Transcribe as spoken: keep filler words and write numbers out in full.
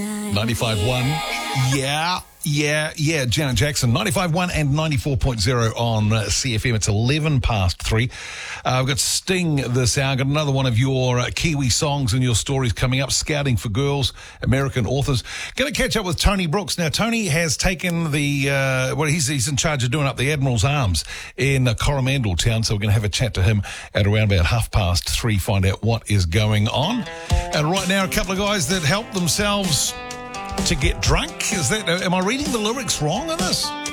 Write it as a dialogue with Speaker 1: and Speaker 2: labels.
Speaker 1: ninety-five point one. Yeah, yeah, yeah. Janet Jackson. ninety-five point one and ninety-four point oh on uh, C F M. It's eleven past three. Uh, we've got Sting this hour. Got another one of your uh, Kiwi songs and your stories coming up. Scouting for Girls, American authors. Going to catch up with Tony Brooks. Now, Tony has taken the, uh, well, he's, he's in charge of doing up the Admiral's Arms in uh, Coromandel Town. So we're going to have a chat to him at around about half past three, find out what is going on. And right now, a couple of guys that help themselves to get drunk. Is that, am I reading the lyrics wrong on this?